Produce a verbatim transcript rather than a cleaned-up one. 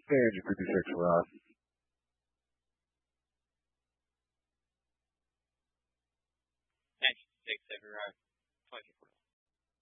And your fifty-six, Ross. ninety-six, every round. twenty-four.